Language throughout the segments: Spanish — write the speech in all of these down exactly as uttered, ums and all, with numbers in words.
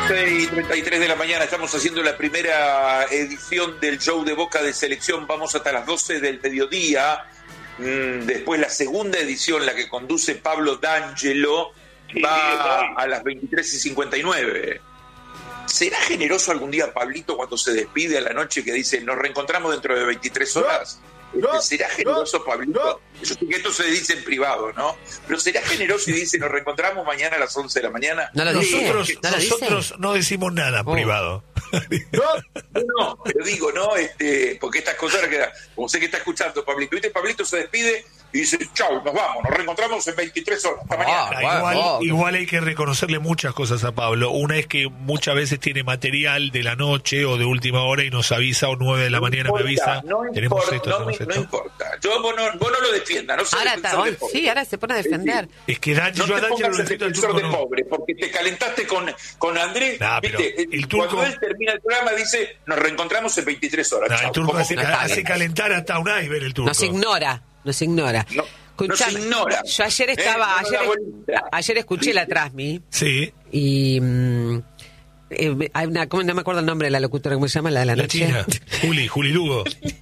doce y treinta y tres de la mañana estamos haciendo la primera edición del show de Boca de Selección. Vamos hasta las doce del mediodía. Después la segunda edición, la que conduce Pablo D'Angelo, va a las veintitrés y cincuenta y nueve. ¿Será generoso algún día Pablito cuando se despide a la noche que dice nos reencontramos dentro de veintitrés horas? No, ¿Será generoso no, Pablito? No. Yo sé que esto se dice en privado, ¿no? Pero ¿será generoso y dice nos reencontramos mañana a las once de la mañana? No, nosotros no, nosotros no decimos nada oh. privado. No, no, pero digo, ¿no? Este, porque estas cosas que, como sé que está escuchando Pablito, ¿viste? Pablito se despide y dice, chau, nos vamos, nos reencontramos en veintitrés horas, hasta mañana. Ah, igual, oh. igual hay que reconocerle muchas cosas a Pablo. Una es que muchas veces tiene material de la noche o de última hora y nos avisa, o nueve de la no mañana importa, me avisa, no tenemos importa, esto, no, tenemos me, esto. No importa, yo, vos, no, vos no lo defiendas, no sé. Ahora, está, hoy, sí, ahora se pone a defender. Es que Dani, no yo te a Dani pongas lo el defensor de no. pobre, porque te calentaste con, con Andrés, nah, ¿viste? El turco, cuando él termina el programa dice, nos reencontramos en veintitrés horas. Nah, el turco hace, hace calentar hasta un iceberg el turco. Nos ignora, nos ignora. No. Escuchame, no se ignora. Yo ayer estaba, eh, ayer, ayer escuché la Trasmi. Sí. Y mm, eh, hay una, ¿cómo, no me acuerdo el nombre de la locutora, ¿cómo se llama? La de la, la noche. China. Juli, Juli Lugo.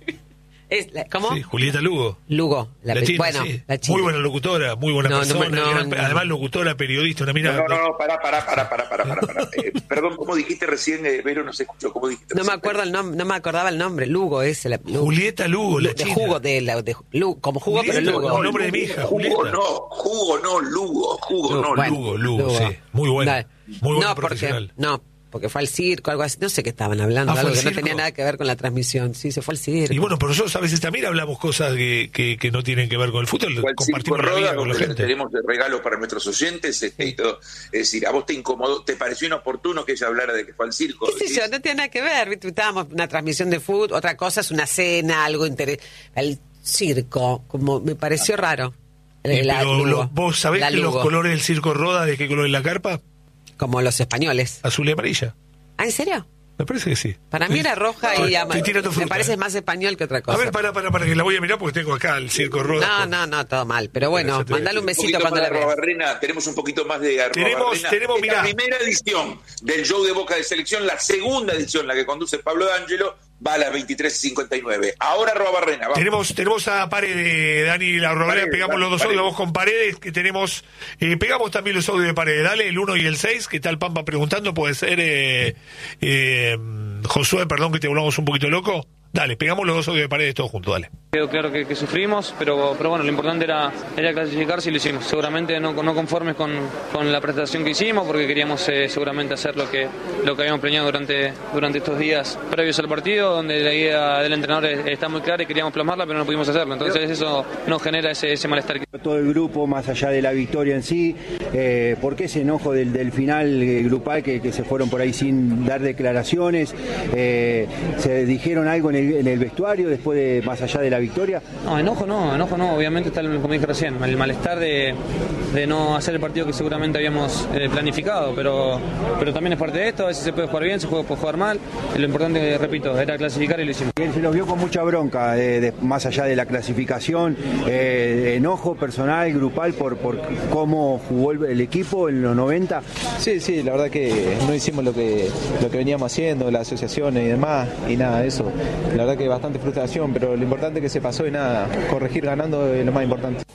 Es la, ¿Cómo? Sí, Julieta Lugo. Lugo, la, la China, bueno, sí. la China. Muy buena locutora, muy buena no, persona. No, no, gran, no, además, locutora, periodista, una mira. No, no, no, pará, pará, pará, pará, pará, pará, pará. Eh, perdón, ¿cómo dijiste recién? Eh, Vero no se escuchó, ¿cómo dijiste? No recién? me acuerdo el nombre, no me acordaba el nombre. Lugo es la, Lugo. Julieta Lugo, la de China. jugo de la de Lugo, como jugo Julieta, pero Lugo. No, el nombre de mi hija, Jugo Julieta. no, jugo no, Lugo, jugo Lugo, no, bueno, Lugo, Lugo, Lugo, sí. Muy buena. Muy buena no, profesional. Porque, no, porque fue al circo, algo así, no sé qué estaban hablando, ah, algo que circo? no tenía nada que ver con la transmisión. Sí, se fue al circo. Y bueno, pero nosotros a veces también hablamos cosas que, que, que no tienen que ver con el fútbol, compartimos la vida con la gente. Tenemos de regalo para nuestros oyentes este, y todo. Es decir, ¿a vos te incomodó, te pareció inoportuno que ella hablara de que fue al circo? ¿Qué sé yo? No tiene nada que ver, ¿viste? Estábamos en una transmisión de fútbol, otra cosa es una cena, algo interesante. El circo, como me pareció raro. Eh, la, pero Lugo, lo, ¿Vos sabés la que Lugo. los colores del circo Roda, de qué color es la carpa? Como los españoles. Azul y amarilla. ¿Ah, en serio? Me parece que sí. Para mí era roja ah, y amarilla. Me fruta, parece eh. más español que otra cosa. A ver, para, para, para, que la voy a mirar porque tengo acá el circo Roda. No, con... no, no, todo mal. Pero bueno, mandale un besito un cuando la veas. Barrena, tenemos un poquito más de Tenemos, tenemos, mirá. La primera edición del show de Boca de Selección, la segunda edición, la que conduce Pablo D'Angelo, va a las veintitrés y cincuenta y nueve. Ahora Barrena, vamos. Tenemos, tenemos a Paredes, Dani y la Barrena, pegamos los dos audios, vamos con Paredes, que tenemos, eh, pegamos también los audios de Paredes, dale, el uno y el seis, que está el Pampa preguntando, puede ser eh, eh, Josué, perdón que te volvamos un poquito loco. Dale, pegamos los dos audios de Paredes todos juntos, dale. Quedó claro que, que sufrimos, pero, pero bueno, lo importante era, era clasificarse y lo hicimos. Seguramente no, no conformes con, con la prestación que hicimos, porque queríamos eh, seguramente hacer lo que, lo que habíamos planeado durante, durante estos días previos al partido, donde la idea del entrenador está muy clara y queríamos plasmarla, pero no pudimos hacerlo. Entonces eso nos genera ese, ese malestar. Todo el grupo, más allá de la victoria en sí, eh, ¿por qué ese enojo del, del final eh, grupal que, que se fueron por ahí sin dar declaraciones? Eh, ¿Se dijeron algo en el en el vestuario después de más allá de la victoria? No, enojo no, enojo no, obviamente está el, como dije recién, el malestar de, de no hacer el partido que seguramente habíamos eh, planificado, pero pero también es parte de esto, a veces se puede jugar bien, se puede, puede jugar mal, y lo importante, repito, era clasificar y lo hicimos. Él se los vio con mucha bronca, eh, de, más allá de la clasificación, eh, enojo personal, grupal, por, por cómo jugó el, el equipo en los noventa. Sí, sí, la verdad que no hicimos lo que lo que veníamos haciendo, la asociación y demás, y nada de eso. La verdad que bastante frustración, pero lo importante que se pasó y nada, corregir ganando es lo más importante.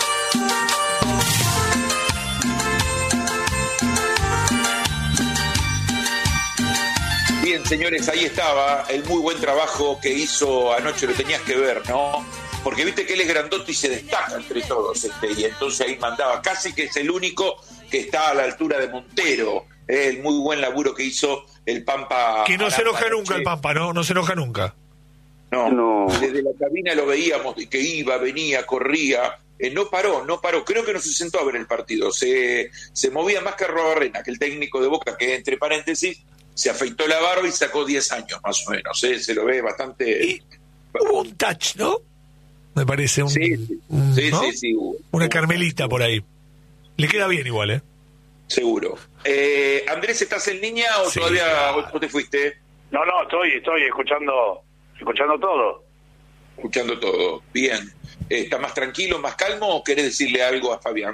Bien, señores, ahí estaba el muy buen trabajo que hizo anoche, lo tenías que ver, ¿no? Porque viste que él es grandote y se destaca entre todos, este, y entonces ahí mandaba, casi que es el único que está a la altura de Montero, eh, el muy buen laburo que hizo el Pampa. Que no se enoja nunca el Pampa, ¿no? No se enoja nunca. No, no, desde la cabina lo veíamos, que iba, venía, corría, eh, no paró, no paró, creo que no se sentó a ver el partido, se, se movía más que Arrobarrena, que el técnico de Boca, que entre paréntesis, se afeitó la barba y sacó diez años más o menos, ¿eh? Se lo ve bastante... Y hubo un touch, ¿no? Me parece un... Sí, sí, un, sí, ¿no? sí, sí hubo. Una Carmelita por ahí. Le queda bien igual, ¿eh? Seguro. Eh, Andrés, ¿estás en línea o sí, todavía claro. o te fuiste? No, no, estoy, estoy escuchando, escuchando todo. Escuchando todo. Bien. ¿Está más tranquilo, más calmo o querés decirle algo a Fabián?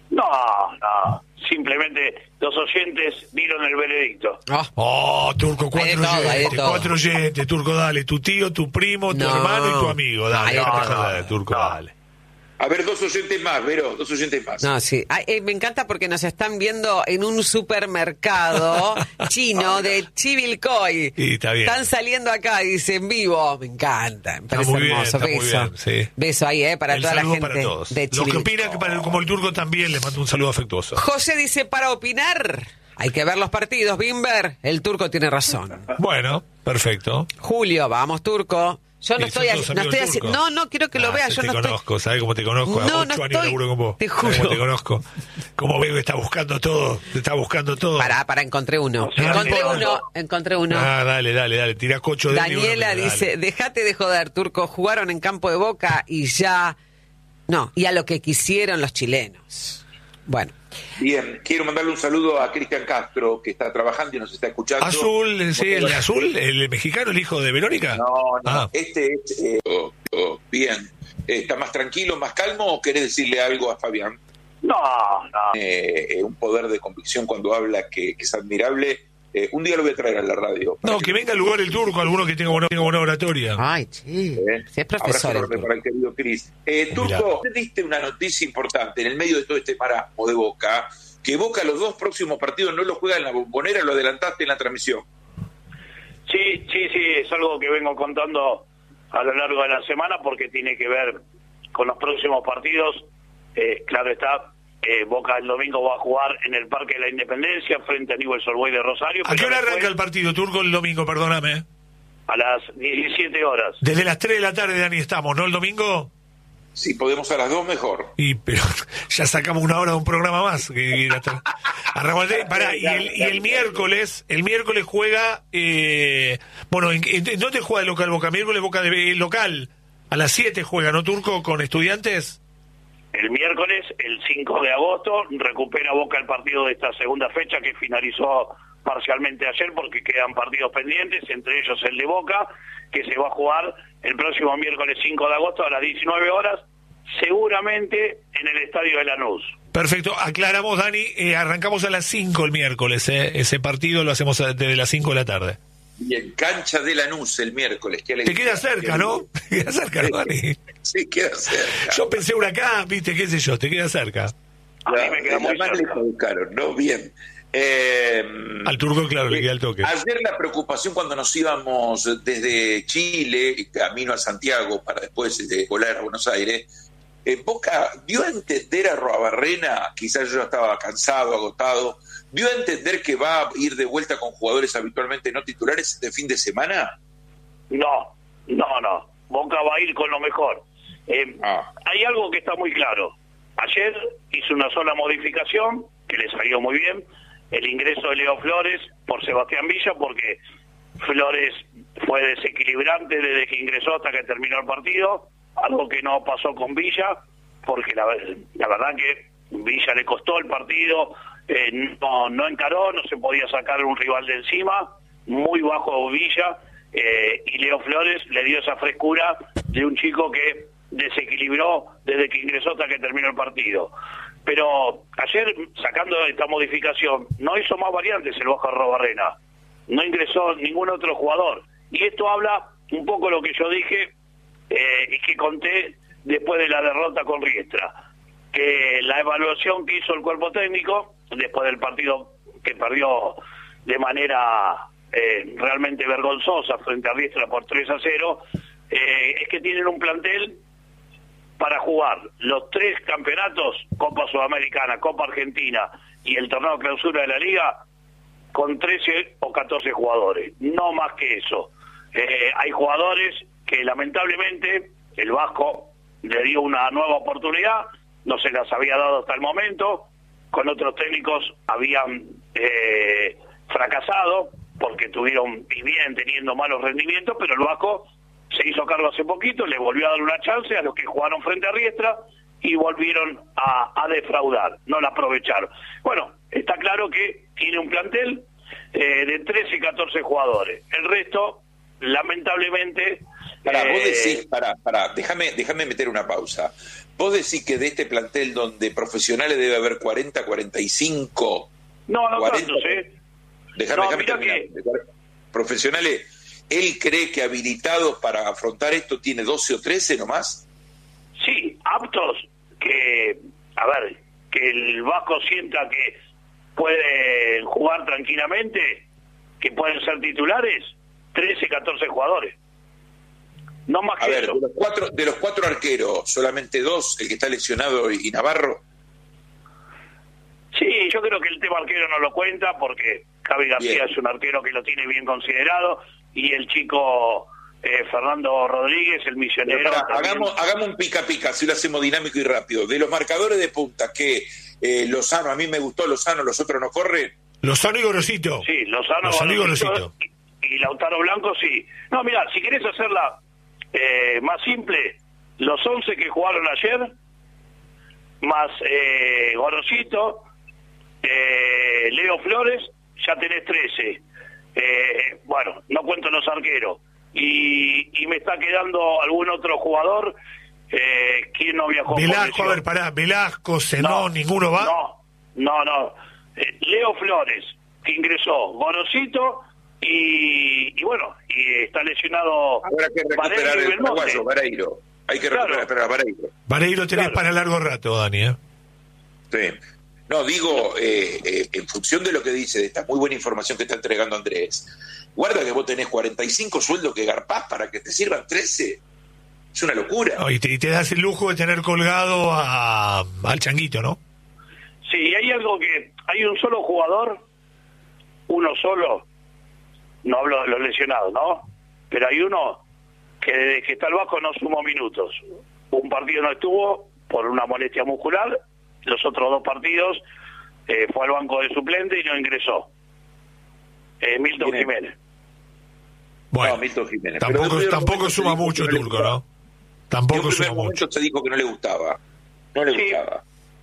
No, no. Simplemente los oyentes dieron el veredicto. Oh, Oh, Turco, cuatro Hay de todo, hay de oyentes, todo. cuatro oyentes, Turco, dale. Tu tío, tu primo, tu No. hermano y tu amigo. Dale, No, déjate no, joder, no, Turco, no. dale. A ver, dos oyentes más, Vero, dos oyentes más. no, sí. Ay, eh, me encanta porque nos están viendo en un supermercado chino de Chivilcoy. Sí, está bien. Están saliendo acá, dice, en vivo. Me encanta, me Está parece muy bien, hermoso. está muy Beso. bien, sí. Beso ahí, eh, para El toda la saludo gente para todos. de Los que Chivilcoy. opinan que para, como el Turco también les mando un saludo afectuoso. José dice, para opinar, hay que ver los partidos, Bimber. El Turco tiene razón. Bueno, perfecto. Julio, vamos, Turco. Yo no Sí, estoy, son todos no amigos estoy del haciendo. Turco. No, no quiero que lo Ah, veas. yo Yo te no conozco, ¿sabes cómo te conozco? No, Ocho no años estoy- laburo con vos. te ¿Sabés cómo juro. te conozco? Como veo que está buscando todo, te está buscando todo. estoy. Pará, pará, encontré uno. sea, Encontré no. uno, encontré uno. Ah, dale, dale, dale, tira cocho de Daniela dice, déjate de joder, Turco, jugaron en campo de Boca y ya... No, y a lo que quisieron los chilenos. Bueno, Bien, quiero mandarle un saludo a Cristian Castro, que está trabajando y nos está escuchando. Azul, eh, sí, el de Azul, el mexicano, el hijo de Verónica. No, no, Ah. este es... eh, oh, oh, bien. ¿Está más tranquilo, más calmo o querés decirle algo a Fabián? No, no. Eh, eh, un poder de convicción cuando habla que, que es admirable. Eh, un día lo voy a traer a la radio. No, que venga al lugar el Turco, alguno que tenga buena, tenga buena oratoria. ay, sí, Eh, sí es profesor. abrazo el enorme Turco. para el querido Cris. Eh, Turco, usted diste una noticia importante en el medio de todo este marasmo de Boca, que Boca los dos próximos partidos no lo juega en la Bombonera, lo adelantaste en la transmisión. Sí, sí, sí, es algo que vengo contando a lo largo de la semana porque tiene que ver con los próximos partidos. Eh, claro está, eh, Boca el domingo va a jugar en el Parque de la Independencia frente a Newell's Old Boys de Rosario. ¿A qué pero hora después, arranca el partido, Turco, el domingo? Perdóname. A las diecisiete horas. Desde las tres de la tarde, Dani, estamos, ¿no? El domingo. Si podemos a las dos, mejor. Y pero ya sacamos una hora de un programa más. Que, que hasta- Arrancamos el- pará, y, el, y el miércoles, el miércoles juega, eh, bueno, ¿en, en, ¿dónde juega el local Boca? Miércoles Boca de eh, local. A las siete juega, ¿no, Turco? Con Estudiantes. El miércoles, el cinco de agosto, recupera Boca el partido de esta segunda fecha que finalizó parcialmente ayer porque quedan partidos pendientes, entre ellos el de Boca, que se va a jugar el próximo miércoles cinco de agosto a las diecinueve horas, seguramente en el estadio de Lanús. Perfecto, aclaramos, Dani, eh, arrancamos a las cinco el miércoles, eh, ese partido lo hacemos a- desde las cinco de la tarde. Y en cancha de Lanús el miércoles. Qué Te alegría. queda cerca, ¿no? Te queda cerca, ¿no, Dani? Sí, queda cerca. Yo pensé Huracán, viste, qué sé yo, te queda cerca. A mí me queda La muy más cerca. lejos buscaron, ¿no? Bien. Eh, Al Turco, claro, le queda el toque. Ayer la preocupación cuando nos íbamos desde Chile, camino a Santiago, para después de volar a Buenos Aires, eh, Boca dio a entender a Roabarrena, quizás yo estaba cansado, agotado, dio a entender que va a ir de vuelta con jugadores habitualmente no titulares este fin de semana. No, no, no. Boca va a ir con lo mejor. Eh, Ah. Hay algo que está muy claro. Ayer hizo una sola modificación, que le salió muy bien, el ingreso de Leo Flores por Sebastián Villa, porque Flores fue desequilibrante desde que ingresó hasta que terminó el partido, algo que no pasó con Villa, porque la, la verdad que Villa le costó el partido, eh, no, no encaró, no se podía sacar un rival de encima, muy bajo Villa, eh, y Leo Flores le dio esa frescura de un chico que desequilibró desde que ingresó hasta que terminó el partido. Pero ayer, sacando esta modificación, no hizo más variantes el Boca Robarrena, no ingresó ningún otro jugador, y esto habla un poco lo que yo dije eh, y que conté después de la derrota con Riestra, que la evaluación que hizo el cuerpo técnico después del partido que perdió de manera eh, realmente vergonzosa frente a Riestra por tres a cero, eh, es que tienen un plantel para jugar los tres campeonatos, Copa Sudamericana, Copa Argentina y el torneo de clausura de la Liga, con trece o catorce jugadores, no más que eso. Eh, hay jugadores que lamentablemente el Vasco le dio una nueva oportunidad, no se las había dado hasta el momento, con otros técnicos habían eh, fracasado porque tuvieron y vienen teniendo malos rendimientos, pero el Vasco se hizo cargo hace poquito, le volvió a dar una chance a los que jugaron frente a Riestra y volvieron a, a defraudar, no la aprovecharon. Bueno, está claro que tiene un plantel eh, de trece y catorce jugadores. El resto lamentablemente... Pará, eh, vos decís, pará, pará, déjame, déjame meter una pausa. Vos decís que de este plantel donde profesionales debe haber cuarenta, cuarenta y cinco... No, no cuarenta, tantos, ¿eh? Déjame, No, déjame mirá terminar. que- Profesionales, ¿él cree que habilitados para afrontar esto tiene doce o trece nomás? Sí, aptos que, a ver, que el Vasco sienta que pueden jugar tranquilamente, que pueden ser titulares, trece, catorce jugadores. No más A que ver, eso. de los cuatro, de los cuatro arqueros, solamente dos, el que está lesionado y, y Navarro. Sí, yo creo que el tema arquero no lo cuenta porque Javi García Bien. es un arquero que lo tiene bien considerado y el chico eh, Fernando Rodríguez, el misionero. Pero pará, también. hagamos, hagamos un pica pica, así lo hacemos dinámico y rápido. De los marcadores de punta, que eh, Lozano, a mí me gustó Lozano, los otros no corren. Lozano y Gorosito. Sí, Lozano, Lozano y Gorosito Gorosito. y, y Lautaro Blanco, sí. No, mira, si querés hacerla eh, más simple, los once que jugaron ayer, más eh, Gorosito, eh, Leo Flores, ya tenés trece. Eh, bueno, no cuento los arqueros. Y, y me está quedando algún otro jugador. Eh, ¿Quién no viajó? por Velasco, lesión? a ver, pará, Velasco, Zenón, No, ninguno va. No, no, no. Eh, Leo Flores, que ingresó, Gorosito y, y bueno, y está lesionado. Habrá que recuperar Vareiro y el Belmonte. paraguayo, Vareiro. Hay que Claro. recuperar a Vareiro. Vareiro tenés Claro. para largo rato, Dani, ¿eh? Sí. No, digo, eh, eh, en función de lo que dice, de esta muy buena información que está entregando Andrés, guarda que vos tenés cuarenta y cinco sueldos que garpás para que te sirvan trece. Es una locura. No, y, te, y te das el lujo de tener colgado a, al Changuito, ¿no? Sí, hay algo que... Hay un solo jugador, uno solo, no hablo de los lesionados, ¿no? Pero hay uno que desde que está el Vasco no sumó minutos. Un partido no estuvo por una molestia muscular, los otros dos partidos eh, fue al banco de suplente y no ingresó. Eh, Milton ¿Quién es? Jiménez. Bueno, No, Milton Jiménez. tampoco, Pero en un primer tampoco momento se suma dijo que mucho no le Turco, gustaba. ¿no? En Tampoco un suma primer momento mucho. se dijo que no le gustaba. No le Sí. gustaba.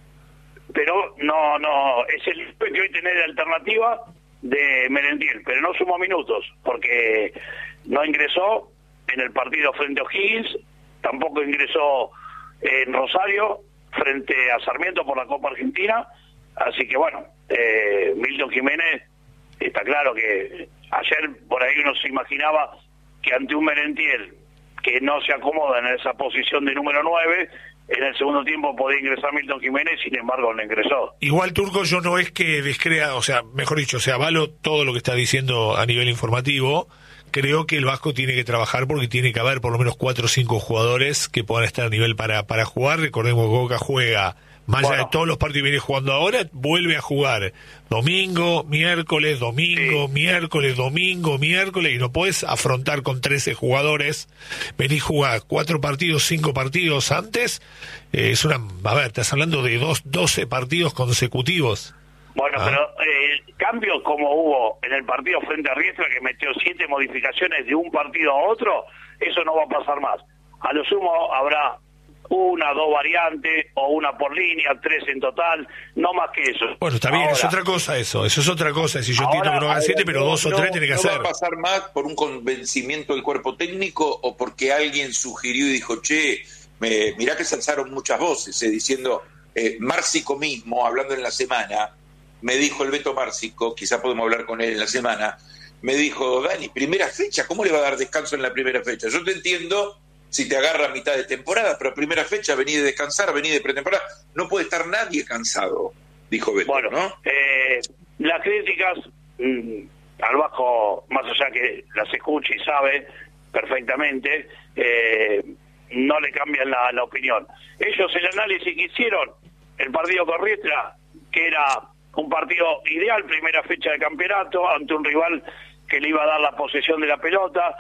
Pero no, no, es el que hoy tiene de alternativa de Merentiel, pero no sumó minutos, porque no ingresó en el partido frente a O'Higgins, tampoco ingresó en Rosario frente a Sarmiento por la Copa Argentina, así que bueno, eh, Milton Jiménez, está claro que ayer por ahí uno se imaginaba que ante un Merentiel que no se acomoda en esa posición de número nueve, en el segundo tiempo podía ingresar Milton Jiménez, sin embargo no ingresó. Igual, Turco, yo no es que descrea, o sea, mejor dicho, o sea, avalo todo lo que está diciendo a nivel informativo. Creo que el Vasco tiene que trabajar porque tiene que haber por lo menos cuatro o cinco jugadores que puedan estar a nivel para, para jugar. Recordemos que Boca juega, más allá Bueno. de todos los partidos que viene jugando ahora, vuelve a jugar domingo, miércoles, domingo, Sí. miércoles, domingo, miércoles, y no puedes afrontar con trece jugadores, venís a jugar cuatro partidos, cinco partidos antes, eh, es una, a ver, estás hablando de dos, doce partidos consecutivos. Bueno, Ah. pero eh, cambios como hubo en el partido frente a Riestra, que metió siete modificaciones de un partido a otro, eso no va a pasar más. A lo sumo habrá una, dos variantes, o una por línea, tres en total, no más que eso. Bueno, está bien, es Ahora, otra cosa eso, eso es otra cosa, si yo Ahora, entiendo que no hagan siete, pero No, dos o no, tres tiene que ¿no hacer. va a pasar más por un convencimiento del cuerpo técnico o porque alguien sugirió y dijo, che, me, mirá que se alzaron muchas voces, eh, diciendo, eh, Márcico mismo, hablando en la semana, me dijo el Beto Márcico, quizá podemos hablar con él en la semana, me dijo, Dani, primera fecha, ¿cómo le va a dar descanso en la primera fecha? Yo te entiendo si te agarra a mitad de temporada, pero primera fecha, vení de descansar, vení de pretemporada, no puede estar nadie cansado, dijo Beto, Bueno, ¿no? eh, las críticas mm, al Vasco, más allá que las escuche y sabe perfectamente, eh, no le cambian la, la opinión. Ellos el análisis que hicieron, el partido con Riestra, que era un partido ideal, primera fecha de campeonato, ante un rival que le iba a dar la posesión de la pelota,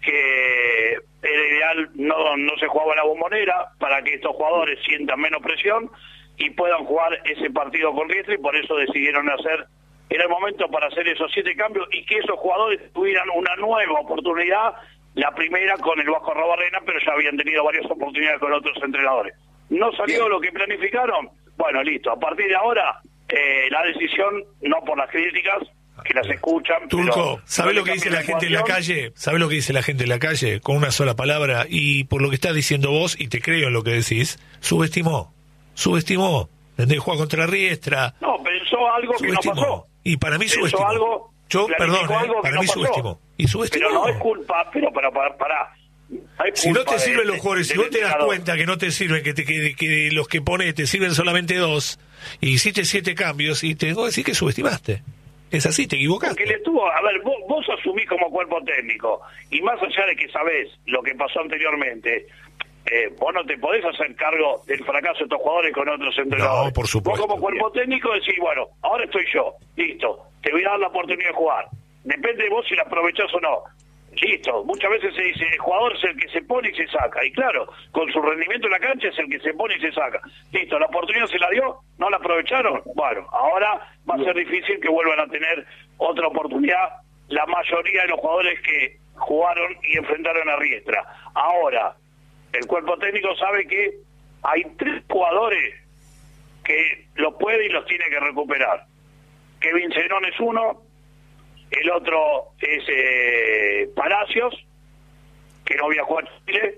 que era ideal, no, no se jugaba en la Bombonera, para que estos jugadores sientan menos presión y puedan jugar ese partido con Riestra, y por eso decidieron hacer, era el momento para hacer esos siete cambios y que esos jugadores tuvieran una nueva oportunidad, la primera con el Vasco Arrobarrena, pero ya habían tenido varias oportunidades con otros entrenadores. ¿No salió Bien. lo que planificaron? Bueno, listo, a partir de ahora, eh, la decisión, no por las críticas, que las escuchan. Turco, ¿sabes no lo que dice la cambian gente en la ecuación. calle? ¿Sabes lo que dice la gente en la calle? Con una sola palabra, y por lo que estás diciendo vos, y te creo en lo que decís, subestimó. Subestimó. ¿Entendés? Juega contra Riestra. No, pensó algo que no Subestimó. pasó. Y para mí Pensó subestimó. algo, Yo, planificó perdón, eh, algo que para no mí pasó. subestimó. Y subestimó. Pero no es culpa, pero para, para, para. Hay Si no culpa te sirven de- los jugadores, si del vos te das entrenador. cuenta que no te sirven, que, te, que, que los que pones te sirven solamente dos, y hiciste siete cambios, y te tengo que decir que subestimaste. Es así, te equivocaste. Porque le estuvo, a ver, vos, vos asumís como cuerpo técnico, y más allá de que sabés lo que pasó anteriormente, eh, vos no te podés hacer cargo del fracaso de estos jugadores con otros entrenadores. No, por supuesto. Vos como cuerpo técnico decís, bueno, ahora estoy yo, listo, te voy a dar la oportunidad de jugar. Depende de vos si la aprovechás o no. Listo, muchas veces se dice, el jugador es el que se pone y se saca. Y claro, con su rendimiento en la cancha es el que se pone y se saca. Listo, la oportunidad se la dio, no la aprovecharon. Bueno, ahora va a ser difícil que vuelvan a tener otra oportunidad la mayoría de los jugadores que jugaron y enfrentaron a Riestra. Ahora, el cuerpo técnico sabe que hay tres jugadores que los puede y los tiene que recuperar. Kevin Zenón es uno, el otro es eh, Palacios, que no viajó a Chile,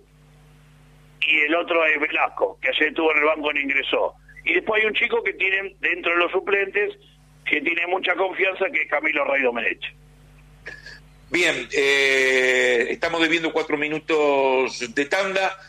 y el otro es Velasco, que ayer estuvo en el banco y no ingresó. Y después hay un chico que tienen dentro de los suplentes, que tiene mucha confianza, que es Camilo Rey Domenech. Bien, eh, estamos debiendo cuatro minutos de tanda.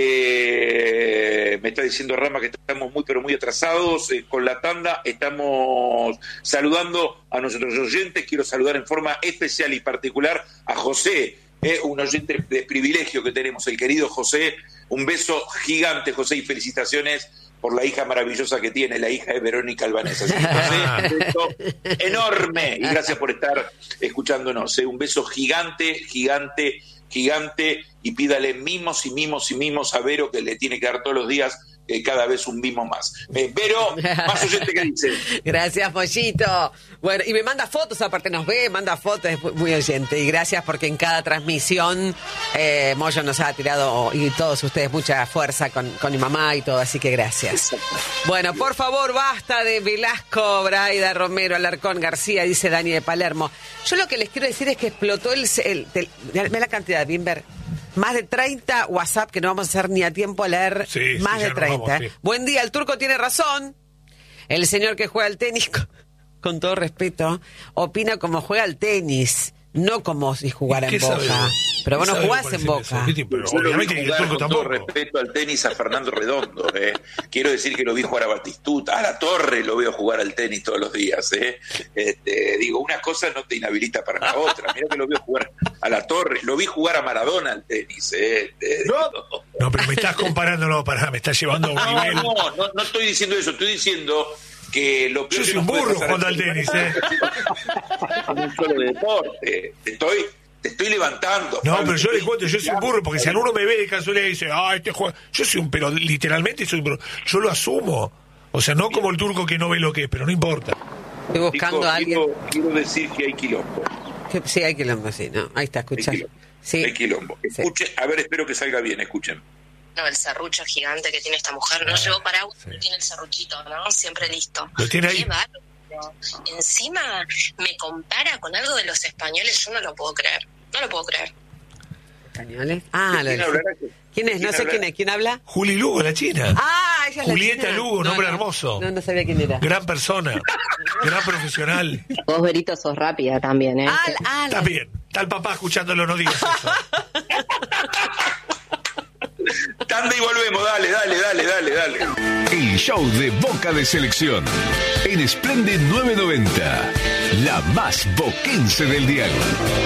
Eh, me está diciendo Rama que estamos muy pero muy atrasados eh, con la tanda. Estamos saludando a nuestros oyentes. Quiero saludar en forma especial y particular a José, eh, un oyente de privilegio que tenemos, el querido José. Un beso gigante, José, y felicitaciones por la hija maravillosa que tiene, la hija de Verónica Albanesa. Así que, José, un beso enorme y gracias por estar escuchándonos. Eh. Un beso gigante, gigante, gigante, y pídale mimos y mimos y mimos a Vero, que le tiene que dar todos los días eh, cada vez un mimo más. Eh, Vero, más oyente que dice. Gracias, Pollito. Bueno, y me manda fotos, aparte nos ve, manda fotos, es muy oyente. Y gracias porque en cada transmisión eh, Moyo nos ha tirado, y todos ustedes, mucha fuerza con, con mi mamá y todo, así que gracias. Bueno, por favor, basta de Velasco, Braida, Romero, Alarcón, García, dice Dani de Palermo. Yo lo que les quiero decir es que explotó el... el, el ve la cantidad, Bimber. Más de treinta WhatsApp que no vamos a hacer ni a tiempo a leer. Sí, más sí, de ya nos treinta. vamos, sí. Buen día, el Turco tiene razón. El señor que juega al tenis, con, con todo respeto, opina como juega al tenis, no como si jugara en Boca. Sabe? Pero vos no ¿Sabe jugás lo que en parece Boca. eso? Pero Yo lo vi obviamente que el jugar Turco con todo tampoco. respeto al tenis a Fernando Redondo. Eh. Quiero decir que lo vi jugar a Batistuta, a La Torre lo veo jugar al tenis todos los días. Eh. Este, digo, una cosa no te inhabilita para la otra. Mira que lo veo jugar a La Torre, lo vi jugar a Maradona al tenis. Eh. Este, No, no, pero me estás comparando, no, pará, me estás llevando a un no, nivel. no, no, no estoy diciendo eso, estoy diciendo que lo peor Yo soy que un nos puede burro pasar jugando es al tenis, ¿eh? en un solo deporte. Te estoy, te estoy levantando. No, Pablo, pero yo te le cuento, yo soy un burro, porque si alguno me ve de casualidad y dice, ah, este juega, yo soy un, pero literalmente soy un burro, yo lo asumo. O sea, no como el Turco que no ve lo que es, pero no importa. Estoy buscando Quiero- a alguien. Quiero, quiero decir que hay quilombo. Que, sí, hay quilombo, sí, ¿no? Ahí está, Hay escucha. quilombo. Sí. Hay quilombo. Sí. Escuchen, a ver, espero que salga bien, escuchen. No, el serrucho gigante que tiene esta mujer. No Ah, llevó paraguas, sí. pero tiene el serruchito, ¿no? Siempre listo. Lo tiene ahí. Qué bárbaro. Encima me compara con algo de los españoles. Yo no lo puedo creer. No lo puedo creer. ¿Españoles? Ah, lo ¿Quién de- hablará? ¿Quién es? No sé quién es. ¿Quién habla? Juli Lugo, la china. Ah, ella es la Julieta china. Lugo, No, nombre no. hermoso. No, no sabía quién era. Gran persona, gran profesional. Vos, Berito, sos rápida también, ¿eh? Ah, la- ah, la- Está bien, está el papá escuchándolo, no digas eso. Tanda y volvemos, dale, dale, dale, dale, dale. El show de Boca de Selección en Splendid nueve noventa, la más boquense del diario.